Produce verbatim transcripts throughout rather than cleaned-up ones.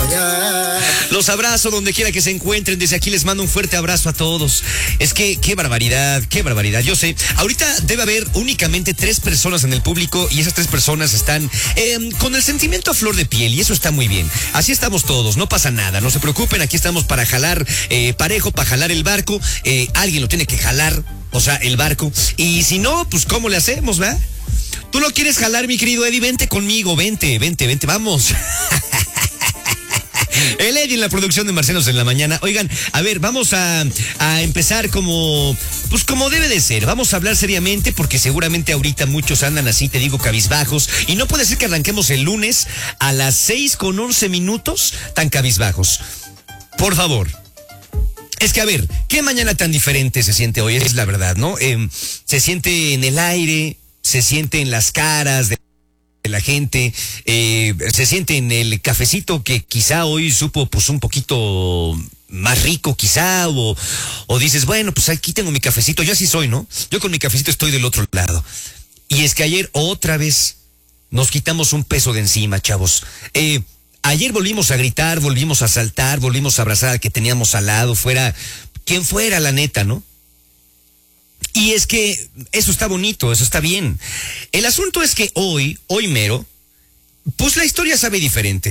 Los abrazo donde quiera que se encuentren. Desde aquí les mando un fuerte abrazo a todos. Es que, qué barbaridad, qué barbaridad. Yo sé, ahorita debe haber únicamente tres personas en el público y esas tres personas están eh, con el sentimiento a flor de piel y eso está muy bien. Así estamos todos, no pasa nada, no se preocupen, aquí estamos para jalar eh, parejo, para jalar el barco. Eh, alguien lo tiene que jalar, o sea, el barco. Y si no, pues ¿cómo le hacemos, va? ¿Tú lo quieres jalar, mi querido Eddie? Vente conmigo, vente, vente, vente, vamos. El Eddie en la producción de Marcenos en la mañana. Oigan, a ver, vamos a, a empezar como, pues como debe de ser. Vamos a hablar seriamente porque seguramente ahorita muchos andan así, te digo, cabizbajos. Y no puede ser que arranquemos el lunes a las seis con once minutos tan cabizbajos. Por favor. Es que, a ver, ¿qué mañana tan diferente se siente hoy? Es la verdad, ¿no? Eh, se siente en el aire, se siente en las caras de la gente, eh, se siente en el cafecito que quizá hoy supo pues un poquito más rico quizá, o, o dices, bueno, pues aquí tengo mi cafecito, yo así soy, ¿no? Yo con mi cafecito estoy del otro lado. Y es que ayer otra vez nos quitamos un peso de encima, chavos. Eh, ayer volvimos a gritar, volvimos a saltar, volvimos a abrazar al que teníamos al lado, fuera quien fuera, la neta, ¿no? Y es que eso está bonito, eso está bien. El asunto es que hoy, hoy mero, pues la historia sabe diferente.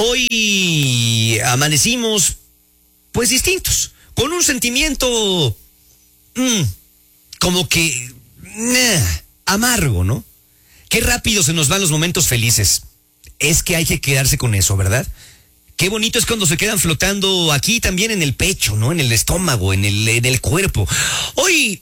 Hoy amanecimos, pues distintos, con un sentimiento mmm, como que nah, amargo, ¿no? Qué rápido se nos van los momentos felices. Es que hay que quedarse con eso, ¿verdad? Qué bonito es cuando se quedan flotando aquí también en el pecho, ¿no? En el estómago, en el, en el cuerpo. Hoy,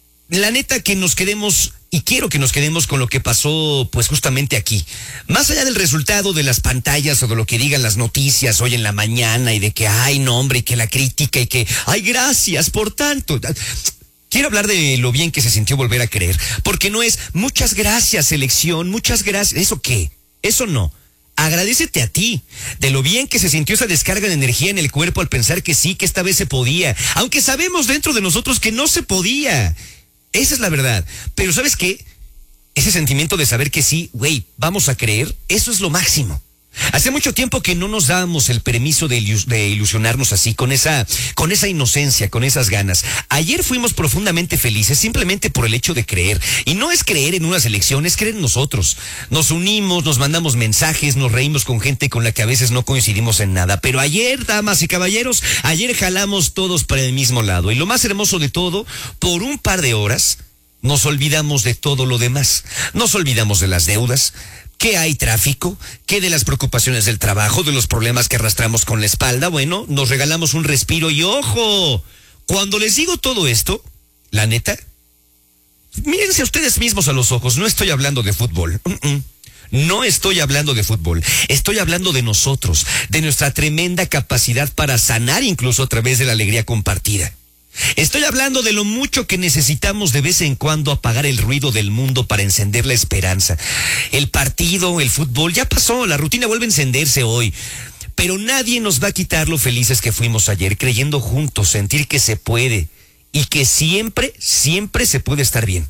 la neta que nos quedemos, y quiero que nos quedemos con lo que pasó pues justamente aquí. Más allá del resultado de las pantallas o de lo que digan las noticias hoy en la mañana y de que, ay, no, hombre, y que la crítica y que, ay, gracias por tanto. Quiero hablar de lo bien que se sintió volver a creer, porque no es muchas gracias, selección, muchas gracias. ¿Eso qué? Eso no. Agradécete a ti, de lo bien que se sintió esa descarga de energía en el cuerpo al pensar que sí, que esta vez se podía, aunque sabemos dentro de nosotros que no se podía. Esa es la verdad. Pero ¿sabes qué? Ese sentimiento de saber que sí, güey, vamos a creer, eso es lo máximo. Hace mucho tiempo que no nos dábamos el permiso de, ilus de ilusionarnos así, con esa, con esa inocencia, con esas ganas. Ayer fuimos profundamente felices simplemente por el hecho de creer. Y no es creer en unas elecciones, es creer en nosotros. Nos unimos, nos mandamos mensajes, nos reímos con gente con la que a veces no coincidimos en nada. Pero ayer, damas y caballeros, ayer jalamos todos para el mismo lado. Y lo más hermoso de todo, por un par de horas, nos olvidamos de todo lo demás. Nos olvidamos de las deudas. ¿Qué hay tráfico? ¿Qué de las preocupaciones del trabajo, de los problemas que arrastramos con la espalda? Bueno, nos regalamos un respiro y ¡ojo! Cuando les digo todo esto, la neta, mírense a ustedes mismos a los ojos, no estoy hablando de fútbol. Mm-mm. No estoy hablando de fútbol, estoy hablando de nosotros, de nuestra tremenda capacidad para sanar incluso a través de la alegría compartida. Estoy hablando de lo mucho que necesitamos de vez en cuando apagar el ruido del mundo para encender la esperanza. El partido, el fútbol, ya pasó, la rutina vuelve a encenderse hoy. Pero nadie nos va a quitar lo felices que fuimos ayer, creyendo juntos, sentir que se puede y que siempre, siempre se puede estar bien.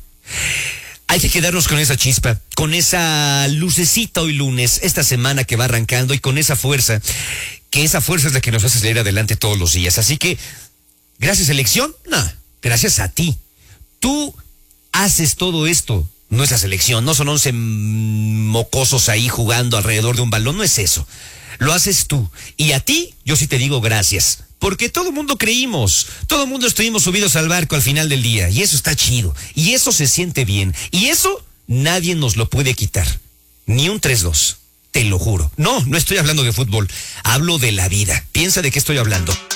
Hay que quedarnos con esa chispa, con esa lucecita hoy lunes, esta semana que va arrancando y con esa fuerza, que esa fuerza es la que nos hace salir adelante todos los días. Así que, ¿gracias selección? No, gracias a ti. Tú haces todo esto. No es la selección, no son once mocosos ahí jugando alrededor de un balón, no es eso. Lo haces tú. Y a ti, yo sí te digo gracias. Porque todo el mundo creímos, todo el mundo estuvimos subidos al barco al final del día. Y eso está chido. Y eso se siente bien. Y eso nadie nos lo puede quitar. Ni un tres dos. Te lo juro. No, no estoy hablando de fútbol. Hablo de la vida. Piensa de qué estoy hablando.